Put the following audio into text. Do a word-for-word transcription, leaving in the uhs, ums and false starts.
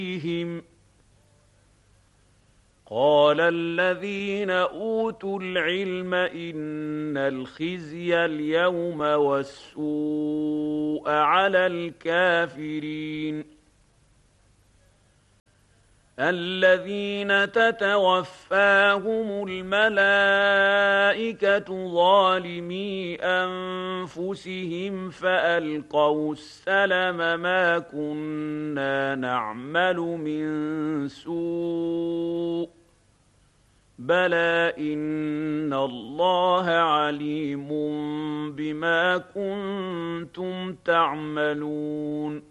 فيهم قال الذين أوتوا العلم إن الخزي اليوم والسوء على الكافرين الذين تتوفاهم الملائكة ظالمي أنفسهم فألقوا السلم ما كنا نعمل من سوء بلى إن الله عليم بما كنتم تعملون